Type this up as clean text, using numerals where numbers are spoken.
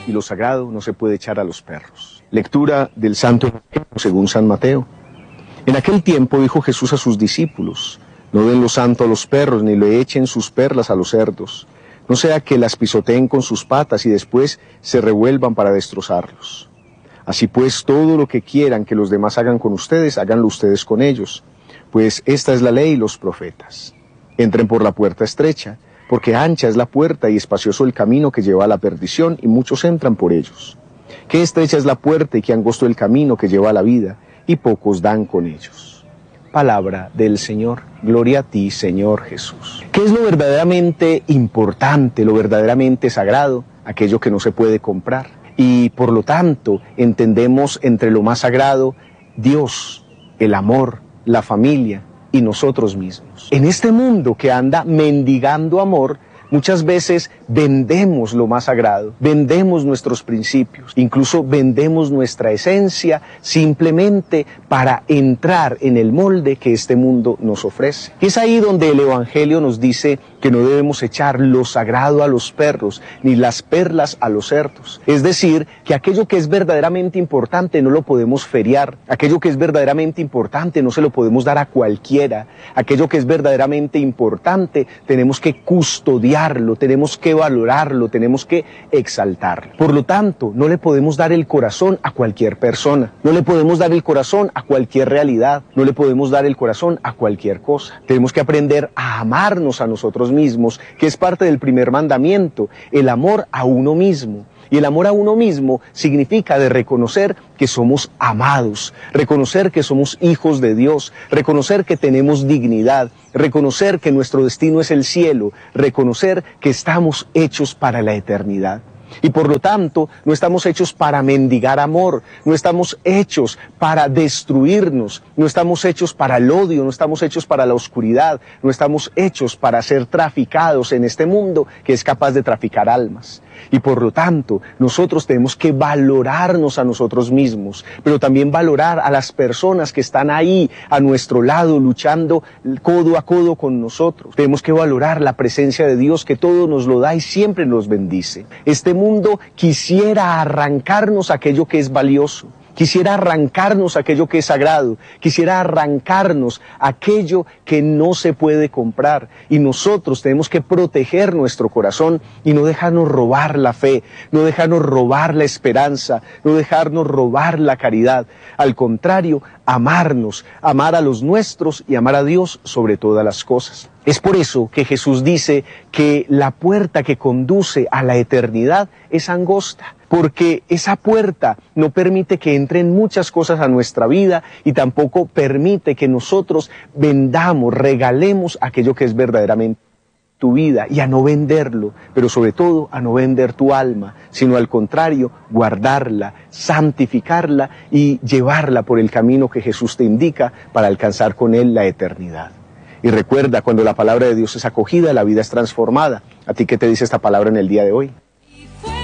y lo sagrado no se puede echar a los perros. Lectura del Santo Evangelio según San Mateo. En aquel tiempo dijo Jesús a sus discípulos: no den lo santo a los perros, ni le echen sus perlas a los cerdos, no sea que las pisoteen con sus patas y después se revuelvan para destrozarlos. Así pues, todo lo que quieran que los demás hagan con ustedes, háganlo ustedes con ellos, pues esta es la ley y los profetas. Entren por la puerta estrecha, porque ancha es la puerta y espacioso el camino que lleva a la perdición, y muchos entran por ellos. Qué estrecha es la puerta y qué angosto el camino que lleva a la vida, y pocos dan con ellos. Palabra del Señor. Gloria a ti, Señor Jesús. ¿Qué es lo verdaderamente importante, lo verdaderamente sagrado? Aquello que no se puede comprar. Y por lo tanto, entendemos entre lo más sagrado Dios, el amor, la familia y nosotros mismos. En este mundo que anda mendigando amor, muchas veces vendemos lo más sagrado, vendemos nuestros principios, incluso vendemos nuestra esencia simplemente para entrar en el molde que este mundo nos ofrece. Y es ahí donde el Evangelio nos dice que no debemos echar lo sagrado a los perros, ni las perlas a los cerdos. Es decir, que aquello que es verdaderamente importante no lo podemos feriar, aquello que es verdaderamente importante no se lo podemos dar a cualquiera, aquello que es verdaderamente importante tenemos que custodiarlo, tenemos que valorarlo, tenemos que exaltarlo. Por lo tanto, no le podemos dar el corazón a cualquier persona, no le podemos dar el corazón a cualquier realidad, no le podemos dar el corazón a cualquier cosa. Tenemos que aprender a amarnos a nosotros mismos, que es parte del primer mandamiento, el amor a uno mismo. Y el amor a uno mismo significa de reconocer que somos amados, reconocer que somos hijos de Dios, reconocer que tenemos dignidad, reconocer que nuestro destino es el cielo, reconocer que estamos hechos para la eternidad. Y por lo tanto, no estamos hechos para mendigar amor, no estamos hechos para destruirnos, no estamos hechos para el odio, no estamos hechos para la oscuridad, no estamos hechos para ser traficados en este mundo que es capaz de traficar almas. Y por lo tanto, nosotros tenemos que valorarnos a nosotros mismos, pero también valorar a las personas que están ahí a nuestro lado, luchando codo a codo con nosotros. Tenemos que valorar la presencia de Dios que todo nos lo da y siempre nos bendice. Este mundo quisiera arrancarnos aquello que es valioso. Quisiera arrancarnos aquello que es sagrado, quisiera arrancarnos aquello que no se puede comprar. Y nosotros tenemos que proteger nuestro corazón y no dejarnos robar la fe, no dejarnos robar la esperanza, no dejarnos robar la caridad. Al contrario, amarnos, amar a los nuestros y amar a Dios sobre todas las cosas. Es por eso que Jesús dice que la puerta que conduce a la eternidad es angosta, porque esa puerta no permite que entren muchas cosas a nuestra vida y tampoco permite que nosotros vendamos, regalemos aquello que es verdaderamente tu vida, y a no venderlo, pero sobre todo a no vender tu alma, sino al contrario, guardarla, santificarla y llevarla por el camino que Jesús te indica para alcanzar con Él la eternidad. Y recuerda, cuando la palabra de Dios es acogida, la vida es transformada. ¿A ti qué te dice esta palabra en el día de hoy?